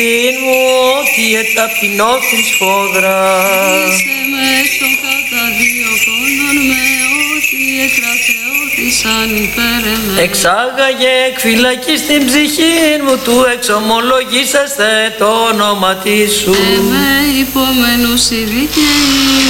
μου ότι εταπεινώ την σφόδρα. Είσαι με στον καταδιωκόντων με ότι εκρατεώθησαν υπέρ εμέ. Εξάγαγε εκ φυλακής την ψυχή μου, του εξομολογήσαστε το όνομα της σου. Εμέ υπομενούς οι δικαιοί